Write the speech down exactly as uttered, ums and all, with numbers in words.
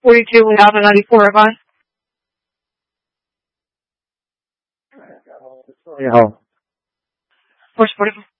forty-two without a ninety-four on. Yeah. Horse forty-four.